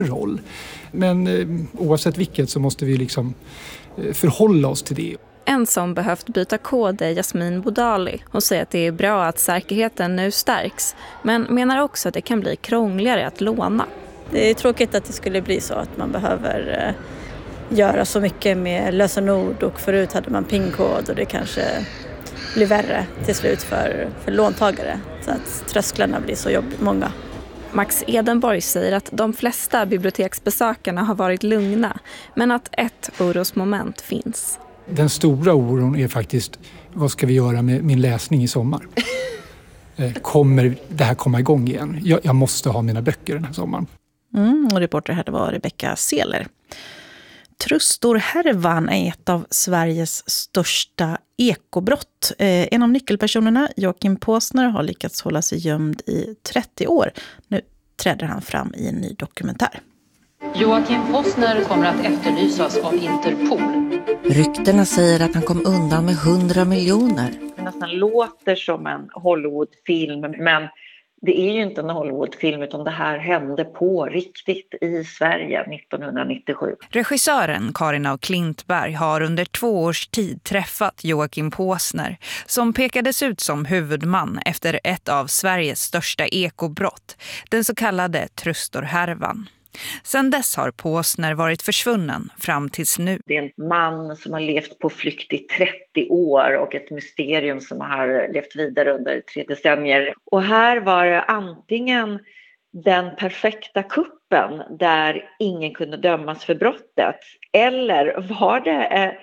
roll. Men oavsett vilket så måste vi liksom förhålla oss till det. En som behövt byta kod är Jasmin Bodali. Hon säger att det är bra att säkerheten nu stärks, men menar också att det kan bli krångligare att låna. Det är tråkigt att det skulle bli så att man behöver göra så mycket med lösenord, och förut hade man PIN-kod och det kanske blir värre till slut för låntagare, så att trösklarna blir så många. Max Edenborg säger att de flesta biblioteksbesökarna har varit lugna, men att ett orosmoment finns. Den stora oron är faktiskt, vad ska vi göra med min läsning i sommar? Kommer det här komma igång igen? Jag måste ha mina böcker den här sommaren. Och reporter här var Rebecca Seler. Trustorhärvan är ett av Sveriges största ekobrott. En av nyckelpersonerna, Joakim Påsner, har lyckats hålla sig gömd i 30 år. Nu träder han fram i en ny dokumentär. Joakim Påsner kommer att efterlysas av Interpol. Ryktena säger att han kom undan med 100 miljoner. Det nästan låter som en Hollywoodfilm, men det är ju inte en Hollywoodfilm, utan det här hände på riktigt i Sverige 1997. Regissören Karin af Klintberg har under 2 års tid träffat Joakim Påsner, som pekades ut som huvudman efter ett av Sveriges största ekobrott, den så kallade Trustorhärvan. Sedan dess har Påsner varit försvunnen fram tills nu. Det är en man som har levt på flykt i 30 år och ett mysterium som har levt vidare under 3 decennier. Och här var det antingen den perfekta kuppen där ingen kunde dömas för brottet, eller var det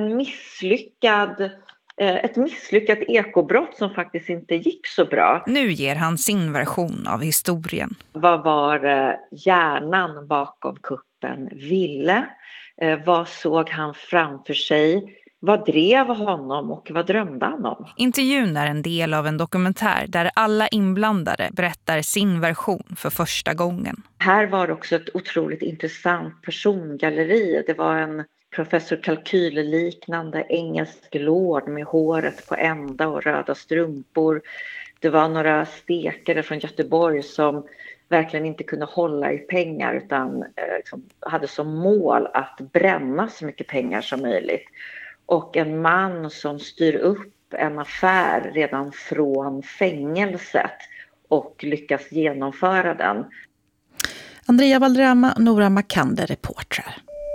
ett misslyckat ekobrott som faktiskt inte gick så bra. Nu ger han sin version av historien. Vad var hjärnan bakom kuppen ville? Vad såg han framför sig? Vad drev honom och vad drömde han om? Intervjun är en del av en dokumentär där alla inblandade berättar sin version för första gången. Här var också ett otroligt intressant persongalleri. Det var en professor kalkylliknande engelsk lord med håret på ända och röda strumpor. Det var några stekare från Göteborg som verkligen inte kunde hålla i pengar, utan hade som mål att bränna så mycket pengar som möjligt. Och en man som styr upp en affär redan från fängelset och lyckas genomföra den. Andrea Valderrama, Nora Makander, reportrar.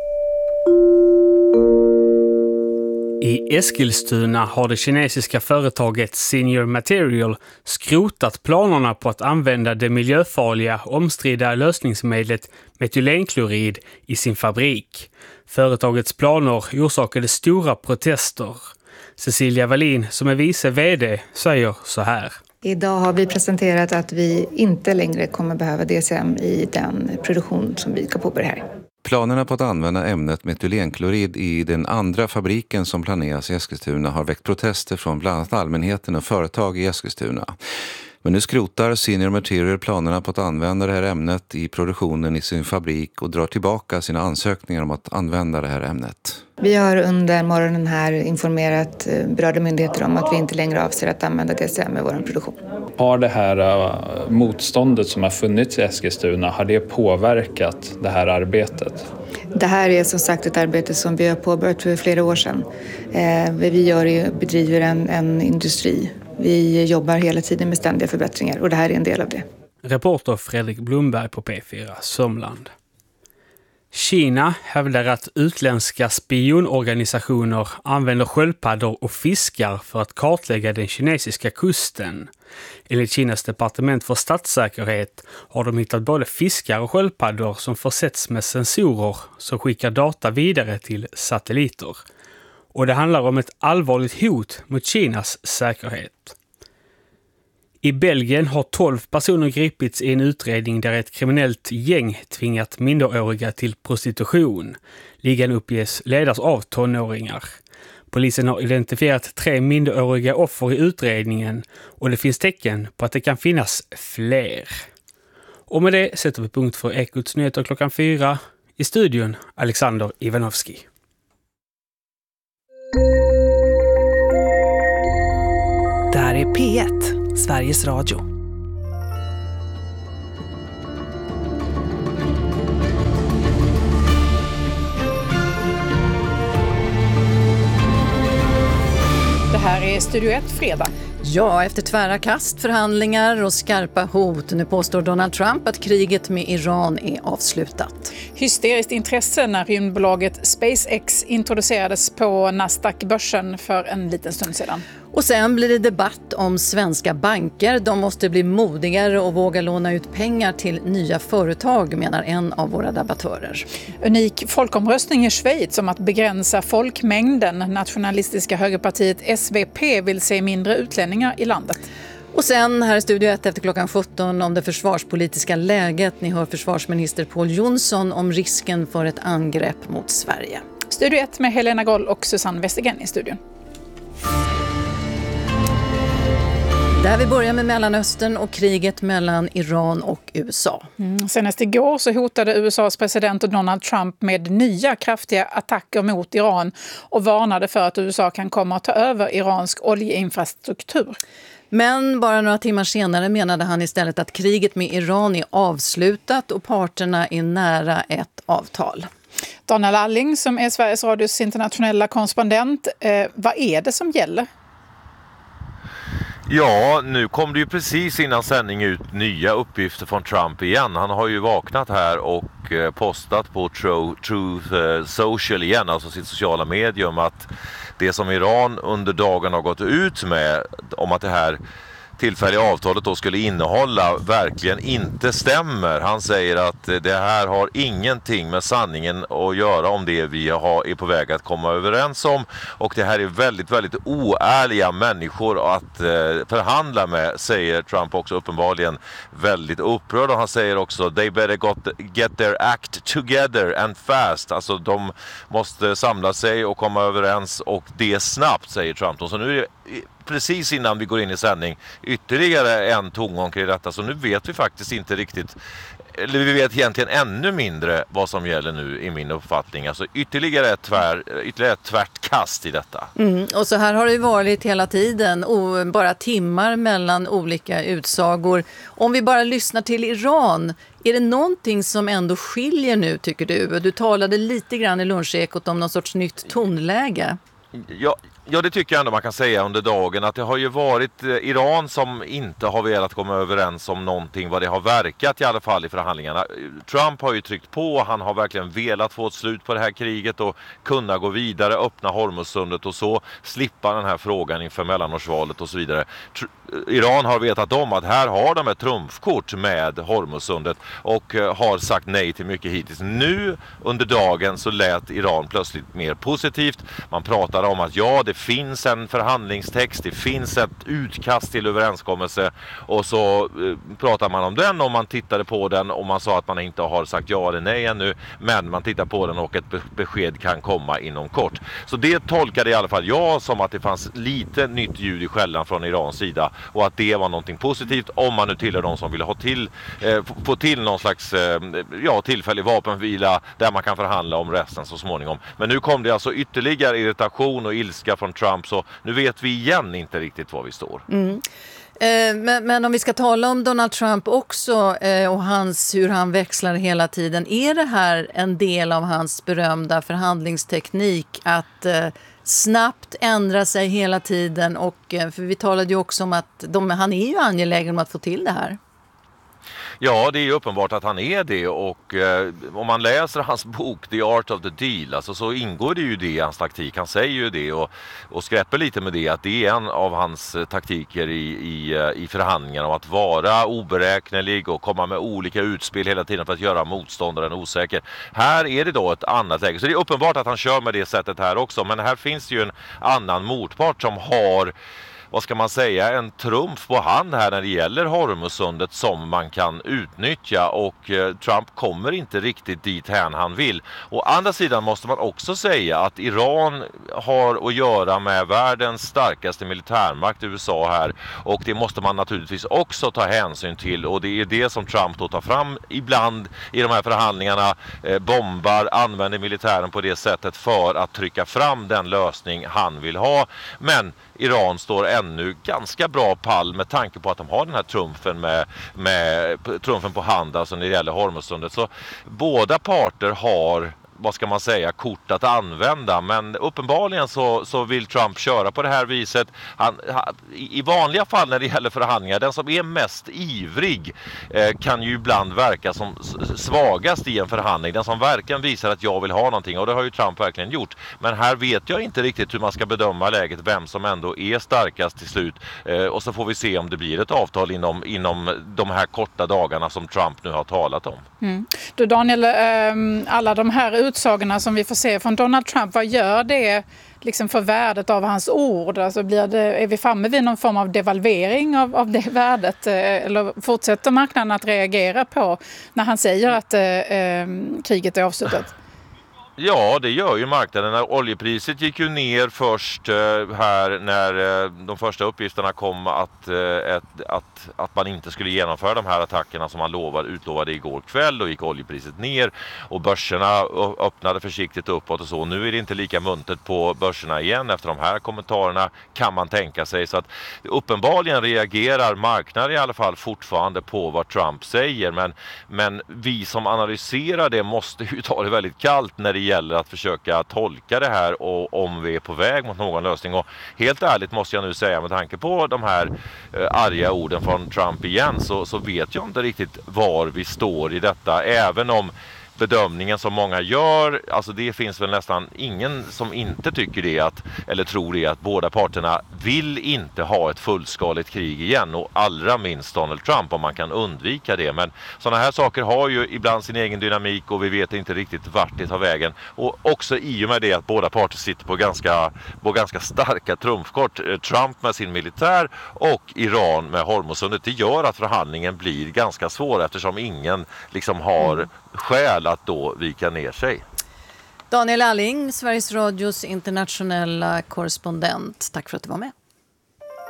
I Eskilstuna har det kinesiska företaget Senior Material skrotat planerna på att använda det miljöfarliga omstridda lösningsmedlet metylenklorid i sin fabrik. Företagets planer orsakade stora protester. Cecilia Wallin, som är vice vd, säger så här. Idag har vi presenterat att vi inte längre kommer behöva DCM i den produktion som vi ska påbörja här. Planerna på att använda ämnet metylenklorid i den andra fabriken som planeras i Eskilstuna har väckt protester från bland annat allmänheten och företag i Eskilstuna. Men nu skrotar Senior Material planerna på att använda det här ämnet i produktionen i sin fabrik och drar tillbaka sina ansökningar om att använda det här ämnet. Vi har under morgonen här informerat berörda myndigheter om att vi inte längre avser att använda DCM i vår produktion. Har det här motståndet som har funnits i Eskilstuna, har det påverkat det här arbetet? Det här är som sagt ett arbete som vi har påbörjat för flera år sedan. Vad vi gör är att bedriver en industri. Vi jobbar hela tiden med ständiga förbättringar och det här är en del av det. Reporter Fredrik Blomberg på P4 Sörmland. Kina hävdar att utländska spionorganisationer använder sköldpaddor och fiskar för att kartlägga den kinesiska kusten. Enligt Kinas departement för statssäkerhet har de hittat både fiskar och sköldpaddor som försetts med sensorer som skickar data vidare till satelliter. Och det handlar om ett allvarligt hot mot Kinas säkerhet. I Belgien har 12 personer gripits i en utredning där ett kriminellt gäng tvingat minderåriga till prostitution. Ligan uppges ledas av tonåringar. Polisen har identifierat 3 minderåriga offer i utredningen och det finns tecken på att det kan finnas fler. Och med det sätter vi punkt för Ekots nyheter klockan 4. I studion Alexander Ivanovski. Det här är P1, Sveriges Radio. Studio 1 fredag. Ja, efter tvära kast, förhandlingar och skarpa hot. Nu påstår Donald Trump att kriget med Iran är avslutat. Hysteriskt intresse när rymdbolaget SpaceX introducerades på Nasdaq-börsen för en liten stund sedan. Och sen blir det debatt om svenska banker. De måste bli modigare och våga låna ut pengar till nya företag, menar en av våra debattörer. Unik folkomröstning i Schweiz om att begränsa folkmängden. Nationalistiska högerpartiet SVP vill se mindre utlänningar i landet. Och sen här i Studio 1 efter klockan 17 om det försvarspolitiska läget. Ni hör försvarsminister Pål Jonsson om risken för ett angrepp mot Sverige. Studio 1 med Helena Goll och Susanne Westergren i studion. Där vi börjar med Mellanöstern och kriget mellan Iran och USA. Senast igår så hotade USAs president Donald Trump med nya kraftiga attacker mot Iran och varnade för att USA kan komma att ta över iransk oljeinfrastruktur. Men bara några timmar senare menade han istället att kriget med Iran är avslutat och parterna är nära ett avtal. Daniel Alling som är Sveriges Radios internationella korrespondent, vad är det som gäller? Ja, nu kom det ju precis innan sändning ut nya uppgifter från Trump igen. Han har ju vaknat här och postat på Truth Social igen, alltså sitt sociala medium, att det som Iran under dagen har gått ut med om att det här tillfälliga avtalet då skulle innehålla verkligen inte stämmer. Han säger att det här har ingenting med sanningen att göra om det vi är på väg att komma överens om, och det här är väldigt, väldigt oärliga människor att förhandla med, säger Trump också, uppenbarligen väldigt upprörd. Och han säger också they better get their act together and fast, alltså de måste samla sig och komma överens, och det snabbt, säger Trump. Så nu är det precis innan vi går in i sändning ytterligare en tongång kring detta, så nu vet vi faktiskt inte riktigt, eller vi vet egentligen ännu mindre vad som gäller nu i min uppfattning. Alltså ytterligare ett tvärt kast i detta. Och så här har det varit hela tiden, och bara timmar mellan olika utsagor. Om vi bara lyssnar till Iran, är det någonting som ändå skiljer nu, tycker du? Du talade lite grann i lunchekot om någon sorts nytt tonläge. Ja, det tycker jag ändå man kan säga under dagen, att det har ju varit Iran som inte har velat komma överens om någonting, vad det har verkat i alla fall i förhandlingarna. Trump har ju tryckt på, han har verkligen velat få ett slut på det här kriget och kunna gå vidare, öppna Hormuzsundet och så slippa den här frågan inför mellanårsvalet och så vidare. Iran har vetat om att här har de ett trumfkort med Hormuzsundet och har sagt nej till mycket hittills. Nu under dagen så lät Iran plötsligt mer positivt. Man pratar om att ja, det finns en förhandlingstext, det finns ett utkast till överenskommelse, och så pratar man om den, och man tittade på den och man sa att man inte har sagt ja eller nej ännu, men man tittar på den och ett besked kan komma inom kort. Så det tolkade i alla fall jag som att det fanns lite nytt ljud i skällan från Irans sida, och att det var någonting positivt om man nu tillhör de som ville få till någon slags tillfällig vapenvila där man kan förhandla om resten så småningom. Men nu kom det alltså ytterligare irritation och ilska från Trump, så nu vet vi igen inte riktigt var vi står. Men om vi ska tala om Donald Trump också och hur han växlar hela tiden, är det här en del av hans berömda förhandlingsteknik att snabbt ändra sig hela tiden? Och för vi talade ju också om att han är ju angelägen om att få till det här. Ja, det är ju uppenbart att han är det, och om man läser hans bok The Art of the Deal, alltså, så ingår det ju det i hans taktik. Han säger ju det och skräpper lite med det, att det är en av hans taktiker i förhandlingarna, om att vara oberäknelig och komma med olika utspel hela tiden för att göra motståndaren osäker. Här är det då ett annat läge, så det är uppenbart att han kör med det sättet här också, men här finns ju en annan motpart som har, vad ska man säga, en trumf på hand här när det gäller Hormuzsundet som man kan utnyttja, och Trump kommer inte riktigt dit han vill. Å andra sidan måste man också säga att Iran har att göra med världens starkaste militärmakt, USA här, och det måste man naturligtvis också ta hänsyn till, och det är det som Trump då tar fram ibland i de här förhandlingarna, bombar, använder militären på det sättet för att trycka fram den lösning han vill ha. Men Iran står ännu ganska bra pall med tanke på att de har den här trumfen med trumfen på hand, alltså när det gäller Hormuzsundet. Så båda parter har vad ska man säga, kort att använda. Men uppenbarligen så vill Trump köra på det här viset. I vanliga fall när det gäller förhandlingar, den som är mest ivrig kan ju ibland verka som svagast i en förhandling. Den som verkligen visar att jag vill ha någonting, och det har ju Trump verkligen gjort. Men här vet jag inte riktigt hur man ska bedöma läget, vem som ändå är starkast till slut. Och så får vi se om det blir ett avtal inom de här korta dagarna som Trump nu har talat om. Du Daniel, alla de här utsagorna som vi får se från Donald Trump, vad gör det liksom för värdet av hans ord? Alltså är vi framme vid någon form av devalvering av det värdet? Eller fortsätter marknaden att reagera på när han säger att kriget är avslutat? Ja, det gör ju marknaden. Oljepriset gick ju ner först här när de första uppgifterna kom att man inte skulle genomföra de här attackerna som man utlovade igår kväll. Då gick oljepriset ner och börserna öppnade försiktigt uppåt och så. Nu är det inte lika muntet på börserna igen efter de här kommentarerna, kan man tänka sig. Så att uppenbarligen reagerar marknaden i alla fall fortfarande på vad Trump säger. Men vi som analyserar det måste ju ta det väldigt kallt när det gäller att försöka tolka det här och om vi är på väg mot någon lösning. Och helt ärligt måste jag nu säga, med tanke på de här arga orden från Trump igen, så vet jag inte riktigt var vi står i detta. Även om bedömningen som många gör, alltså det finns väl nästan ingen som inte tycker det eller tror det, att båda parterna vill inte ha ett fullskaligt krig igen, och allra minst Donald Trump om man kan undvika det. Men sådana här saker har ju ibland sin egen dynamik och vi vet inte riktigt vart det tar vägen. Och också i och med det att båda parter sitter på ganska starka trumfkort, Trump med sin militär och Iran med Hormuzsundet, det gör att förhandlingen blir ganska svår eftersom ingen liksom har skäl att då vika ner sig. Daniel Alling, Sveriges Radios internationella korrespondent. Tack för att du var med.